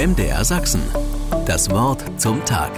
MDR Sachsen. Das Wort zum Tag.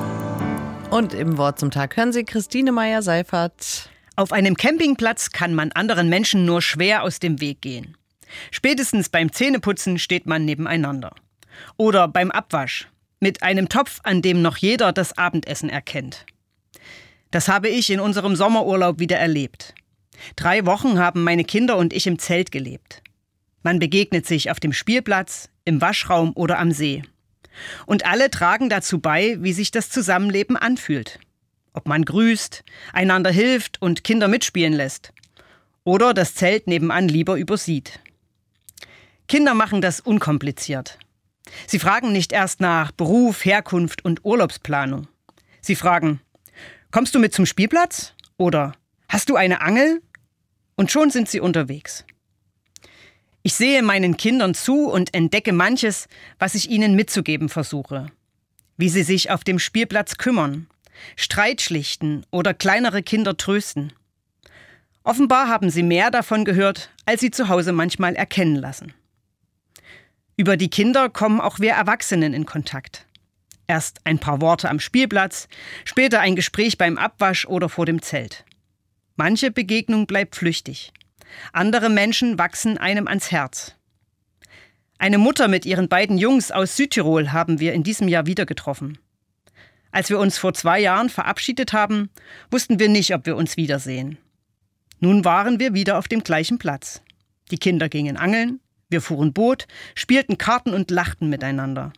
Und im Wort zum Tag hören Sie Christine Meyer-Seifert. Auf einem Campingplatz kann man anderen Menschen nur schwer aus dem Weg gehen. Spätestens beim Zähneputzen steht man nebeneinander. Oder beim Abwasch, mit einem Topf, an dem noch jeder das Abendessen erkennt. Das habe ich in unserem Sommerurlaub wieder erlebt. 3 Wochen haben meine Kinder und ich im Zelt gelebt. Man begegnet sich auf dem Spielplatz, im Waschraum oder am See. Und alle tragen dazu bei, wie sich das Zusammenleben anfühlt. Ob man grüßt, einander hilft und Kinder mitspielen lässt. Oder das Zelt nebenan lieber übersieht. Kinder machen das unkompliziert. Sie fragen nicht erst nach Beruf, Herkunft und Urlaubsplanung. Sie fragen: Kommst du mit zum Spielplatz? Oder hast du eine Angel? Und schon sind sie unterwegs. Ich sehe meinen Kindern zu und entdecke manches, was ich ihnen mitzugeben versuche. Wie sie sich auf dem Spielplatz kümmern, Streit schlichten oder kleinere Kinder trösten. Offenbar haben sie mehr davon gehört, als sie zu Hause manchmal erkennen lassen. Über die Kinder kommen auch wir Erwachsenen in Kontakt. Erst ein paar Worte am Spielplatz, später ein Gespräch beim Abwasch oder vor dem Zelt. Manche Begegnung bleibt flüchtig. Andere Menschen wachsen einem ans Herz. Eine Mutter mit ihren beiden Jungs aus Südtirol haben wir in diesem Jahr wieder getroffen. Als wir uns vor 2 Jahren verabschiedet haben, wussten wir nicht, ob wir uns wiedersehen. Nun waren wir wieder auf dem gleichen Platz. Die Kinder gingen angeln, wir fuhren Boot, spielten Karten und lachten miteinander.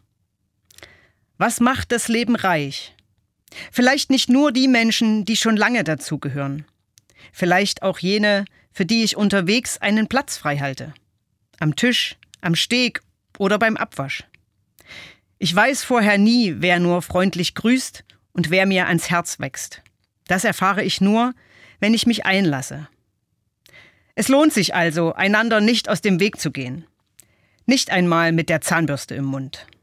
Was macht das Leben reich? Vielleicht nicht nur die Menschen, die schon lange dazugehören. Vielleicht auch jene, für die ich unterwegs einen Platz frei halte. Am Tisch, am Steg oder beim Abwasch. Ich weiß vorher nie, wer nur freundlich grüßt und wer mir ans Herz wächst. Das erfahre ich nur, wenn ich mich einlasse. Es lohnt sich also, einander nicht aus dem Weg zu gehen. Nicht einmal mit der Zahnbürste im Mund.